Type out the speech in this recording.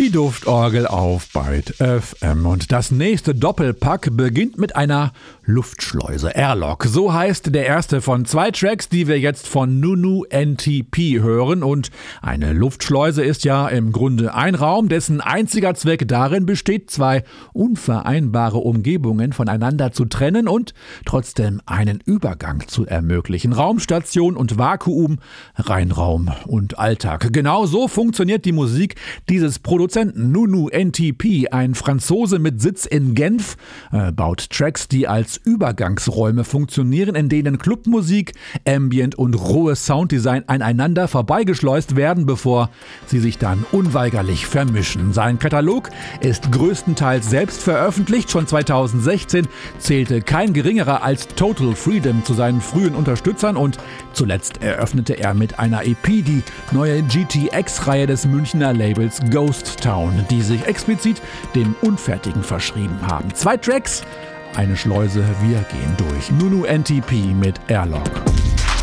Die Duftorgel auf Byte FM. Und das nächste Doppelpack beginnt mit einer Luftschleuse. Airlock, so heißt der erste von 2 Tracks, die wir jetzt von Nunu NTP hören. Und eine Luftschleuse ist ja im Grunde ein Raum, dessen einziger Zweck darin besteht, 2 unvereinbare Umgebungen voneinander zu trennen und trotzdem einen Übergang zu ermöglichen. Raumstation und Vakuum, Reinraum und Alltag. Genau so funktioniert die Musik dieses Produzenten Nunu NTP, ein Franzose mit Sitz in Genf, baut Tracks, die als Übergangsräume funktionieren, in denen Clubmusik, Ambient und rohes Sounddesign aneinander vorbeigeschleust werden, bevor sie sich dann unweigerlich vermischen. Sein Katalog ist größtenteils selbst veröffentlicht. Schon 2016 zählte kein geringerer als Total Freedom zu seinen frühen Unterstützern und zuletzt eröffnete er mit einer EP die neue GTX-Reihe des Münchner Labels Ghost Town, die sich explizit dem Unfertigen verschrieben haben. 2 Tracks, eine Schleuse, wir gehen durch. Nunu NTP mit Airlock.